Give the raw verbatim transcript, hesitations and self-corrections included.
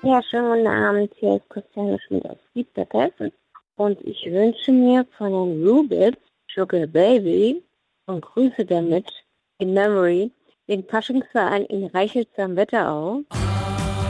Ja, schönen guten Abend. Hier ist Christiane Schmidt aus Feedback und ich wünsche mir von den Rubits Sugar Baby und grüße damit in Memory den Faschingsverein in Reichelsheim-Wetterau.